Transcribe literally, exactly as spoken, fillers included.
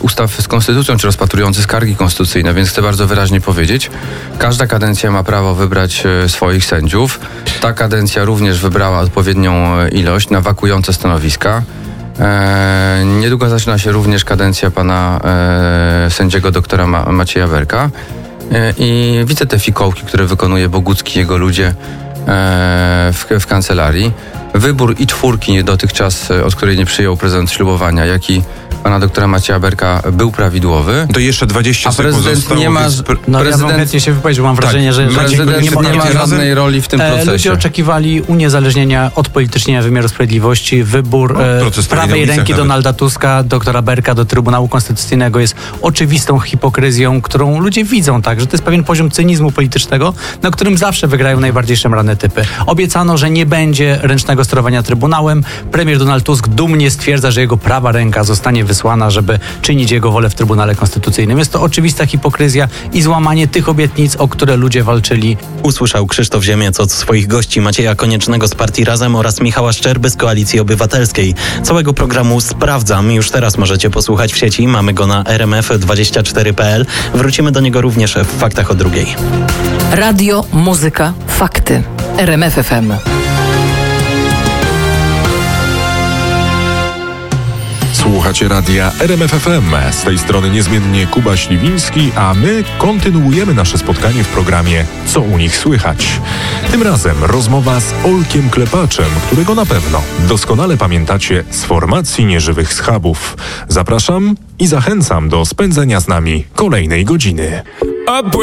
ustaw z konstytucją, czy rozpatrujący skargi konstytucyjne, więc chcę bardzo wyraźnie powiedzieć, każda kadencja ma prawo wybrać swoich sędziów. Ta kadencja również wybrała odpowiednią ilość na wakujące stanowiska. E, niedługo zaczyna się również kadencja pana e, sędziego doktora Ma- Macieja Berka e, i widzę te fikołki, które wykonuje Bogucki i jego ludzie e, w, w kancelarii. Wybór i czwórki dotychczas, od której nie przyjął prezydent ślubowania, jak i pana doktora Macieja Berka był prawidłowy. To jeszcze dwadzieścia a sekund prezydent zostało, nie ma... więc pre- No prezydent, ja bym chętnie się wypowiedział, mam wrażenie, tak, że, że prezydent nie, nie, ma, nie ma żadnej roli w tym procesie. E, ludzie oczekiwali uniezależnienia, odpolitycznienia wymiaru sprawiedliwości. Wybór No, e, proces prawej na ulicach ręki nawet. Donalda Tuska, doktora Berka do Trybunału Konstytucyjnego jest oczywistą hipokryzją, którą ludzie widzą, tak, że to jest pewien poziom cynizmu politycznego, na którym zawsze wygrają najbardziej szemrane typy. Obiecano, że nie będzie ręcznego sterowania Trybunałem. Premier Donald Tusk dumnie stwierdza, że jego prawa ręka zostanie wysłana, żeby czynić jego wolę w Trybunale Konstytucyjnym. Jest to oczywista hipokryzja i złamanie tych obietnic, o które ludzie walczyli. Usłyszał Krzysztof Ziemiec od swoich gości Macieja Koniecznego z Partii Razem oraz Michała Szczerby z Koalicji Obywatelskiej. Całego programu Sprawdzam już teraz możecie posłuchać w sieci. Mamy go na r m f dwadzieścia cztery kropka p l. Wrócimy do niego również w Faktach o drugiej. Radio, muzyka, fakty. R M F F M. Słuchacie radia R M F F M. Z tej strony niezmiennie Kuba Śliwiński, a my kontynuujemy nasze spotkanie w programie Co u nich słychać. Tym razem rozmowa z Olkiem Klepaczem, którego na pewno doskonale pamiętacie z formacji Nieżywych Schabów. Zapraszam i zachęcam do spędzenia z nami kolejnej godziny.